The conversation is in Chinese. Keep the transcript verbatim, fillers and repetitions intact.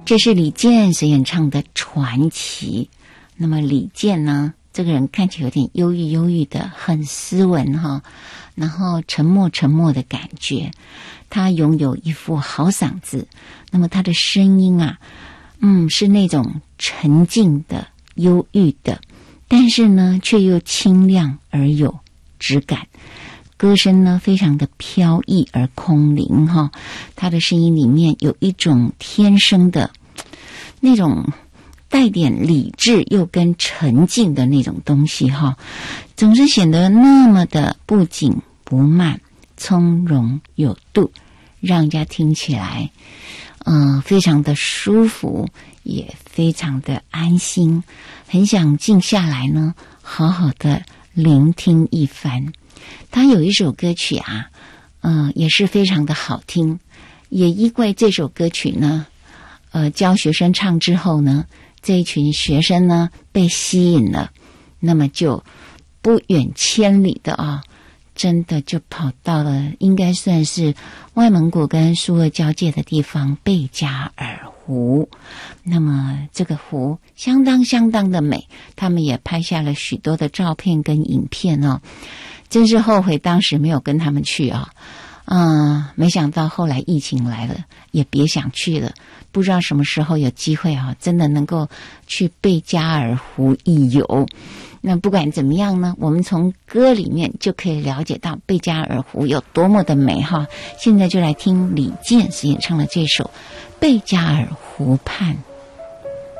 这是李健所演唱的《传奇》。那么李健呢，这个人看起来有点忧郁忧郁的，很斯文哈，然后沉默沉默的感觉。他拥有一副好嗓子，那么他的声音啊，嗯，是那种沉静的、忧郁的，但是呢，却又清亮而有质感。歌声呢，非常的飘逸而空灵哈。他的声音里面有一种天生的那种带点理智又跟沉静的那种东西哈，总是显得那么的不紧不慢，从容有度，让人家听起来嗯、呃，非常的舒服，也非常的安心，很想静下来呢，好好的聆听一番。他有一首歌曲啊，呃，也是非常的好听，也因为这首歌曲呢，呃，教学生唱之后呢，这一群学生呢被吸引了，那么就不远千里的啊，真的就跑到了应该算是外蒙古跟苏俄交界的地方贝加尔湖。那么这个湖相当相当的美，他们也拍下了许多的照片跟影片哦。真是后悔当时没有跟他们去啊！啊，没想到后来疫情来了，也别想去了。不知道什么时候有机会啊，真的能够去贝加尔湖一游。那不管怎么样呢，我们从歌里面就可以了解到贝加尔湖有多么的美哈。现在就来听李健所演唱的这首《贝加尔湖畔》。